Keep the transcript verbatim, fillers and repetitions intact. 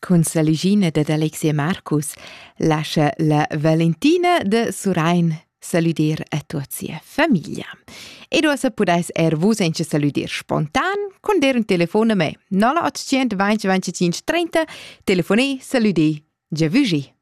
Con sa ligina de Alexia Marcus lascia la Valentina de Surain saludir a tuazia famiglia. E du sa pudais er vus ence saludir spontan con der un telefon a me. nolla ottocento venti venticinque trenta telefoni saludi già vugi.